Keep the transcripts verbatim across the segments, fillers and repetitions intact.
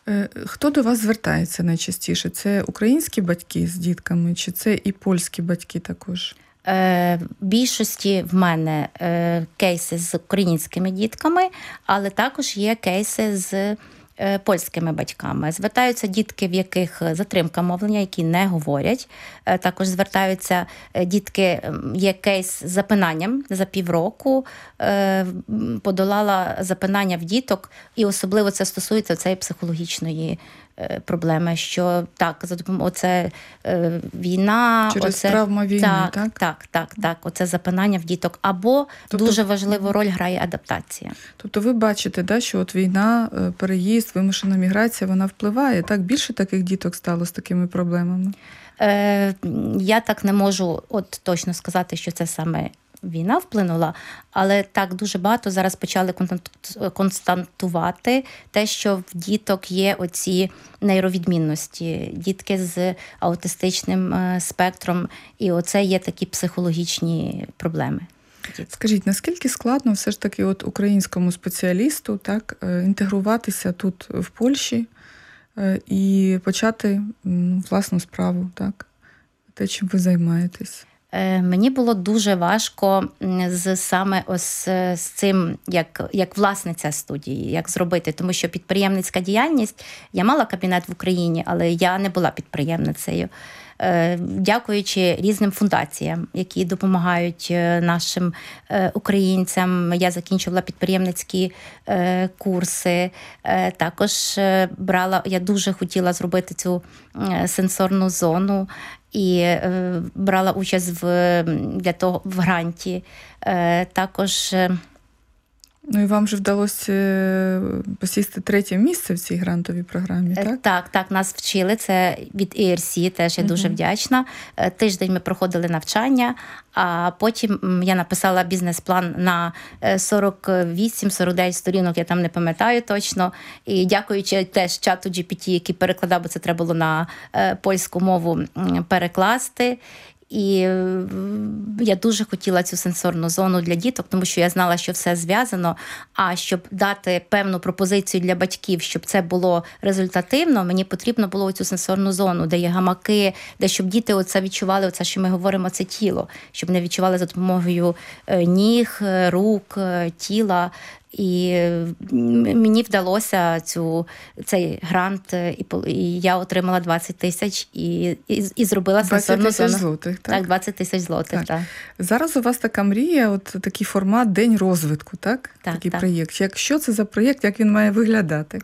Хто до вас звертається найчастіше? Це українські батьки з дітками, чи це і польські батьки також? В більшості в мене кейси з українськими дітками, але також є кейси з польськими батьками. Звертаються дітки, в яких затримка мовлення, які не говорять. Також звертаються дітки, є кейс з запинанням за півроку, подолала запинання в діток, і особливо це стосується цієї психологічної проблеми, що так, за допомогою оце е, війна, через оце, травма війни, так, так? Так, так, так, оце запинання в діток. Або тобто, дуже важливу роль грає адаптація. Тобто ви бачите, да, що от війна, переїзд, вимушена міграція, вона впливає? Так, більше таких діток стало з такими проблемами? Е, я так не можу от точно сказати, що це саме війна вплинула, але так дуже багато зараз почали констатувати те, що в діток є оці нейровідмінності, дітки з аутистичним спектром, і оце є такі психологічні проблеми. Скажіть, наскільки складно все ж таки от українському спеціалісту так інтегруватися тут в Польщі і почати власну справу, так? Те, чим ви займаєтесь? Мені було дуже важко з саме ось з цим, як, як власниця студії, як зробити, тому що підприємницька діяльність, я мала кабінет в Україні, але я не була підприємницею. Дякуючи різним фундаціям, які допомагають нашим українцям. Я закінчувала підприємницькі курси. Також брала, я дуже хотіла зробити цю сенсорну зону і брала участь в, для того, в гранті. Також... Ну і вам же вдалося посісти третє місце в цій грантовій програмі, так? Так, так, нас вчили, це від і ар сі, теж я дуже uh-huh. вдячна. Тиждень ми проходили навчання, а потім я написала бізнес-план на сорок вісім сорок дев'ять сторінок, я там не пам'ятаю точно. І дякуючи теж чату джі пі ті, який перекладав, бо це треба було на польську мову перекласти. І я дуже хотіла цю сенсорну зону для діток, тому що я знала, що все зв'язано. А щоб дати певну пропозицію для батьків, щоб це було результативно, мені потрібно було цю сенсорну зону, де є гамаки, де щоб діти оце відчували, оце, що ми говоримо, це тіло, щоб не відчували за допомогою ніг, рук, тіла. І мені вдалося цю, цей грант, і, і я отримала двадцять тисяч і, і, і зробила сенсорну зону. двадцять тисяч злотих, так? Так, двадцять тисяч злотих, так. так. Зараз у вас така мрія, от такий формат День розвитку, так? Так, такий так. проєкт. Як, що це за проєкт, як він має виглядати?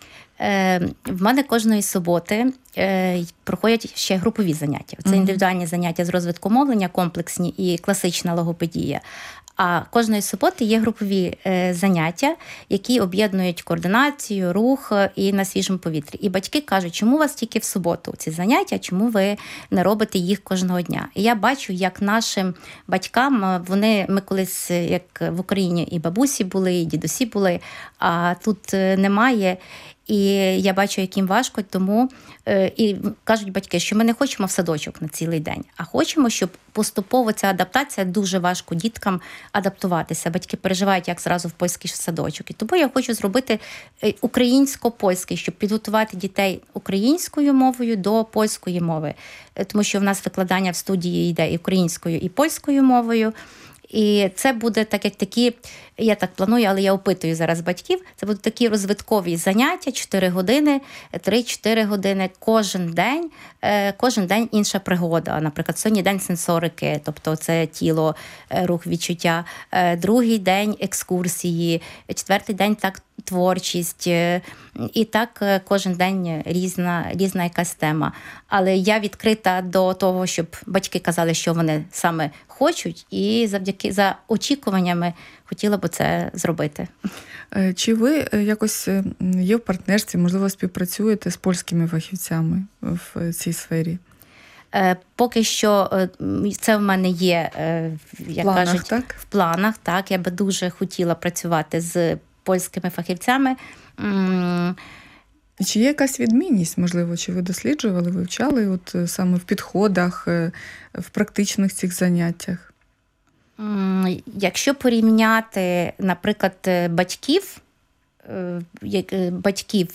Е, в мене кожної суботи е, проходять ще групові заняття. Це mm-hmm. індивідуальні заняття з розвитку мовлення, комплексні і класична логопедія. А кожної суботи є групові е, заняття, які об'єднують координацію, рух і на свіжому повітрі. І батьки кажуть, чому у вас тільки в суботу ці заняття, чому ви не робите їх кожного дня? І я бачу, як нашим батькам, вони, ми колись, як в Україні, і бабусі були, і дідусі були, а тут немає. І я бачу, як їм важко, тому е, і кажуть батьки, що ми не хочемо в садочок на цілий день, а хочемо, щоб поступово ця адаптація, дуже важко діткам адаптуватися. Батьки переживають, як зразу в польський садочок. І тому я хочу зробити українсько-польський, щоб підготувати дітей українською мовою до польської мови. Тому що в нас викладання в студії йде і українською, і польською мовою. І це буде так, як такі, я так планую, але я опитую зараз батьків, це будуть такі розвиткові заняття, чотири години, три-чотири години кожен день, кожен день інша пригода. Наприклад, сьогодні день сенсорики, тобто це тіло, рух, відчуття, другий день екскурсії, четвертий день так творчість. І так кожен день різна, різна якась тема. Але я відкрита до того, щоб батьки казали, що вони саме хочуть, і завдяки за очікуваннями хотіла б це зробити. Чи ви якось є в партнерстві, можливо, співпрацюєте з польськими фахівцями в цій сфері? Поки що це в мене є, як планах, кажуть, так? в планах. Так, я би дуже хотіла працювати з польськими фахівцями. І чи є якась відмінність, можливо, чи ви досліджували, вивчали от саме в підходах, в практичних цих заняттях? Якщо порівняти, наприклад, батьків, батьків